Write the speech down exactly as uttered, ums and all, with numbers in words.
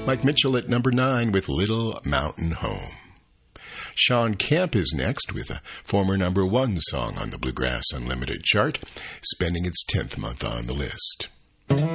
Mike Mitchell at number nine with Little Mountain Home. Sean Kemp is next with a former number one song on the Bluegrass Unlimited chart, spending its tenth month on the list.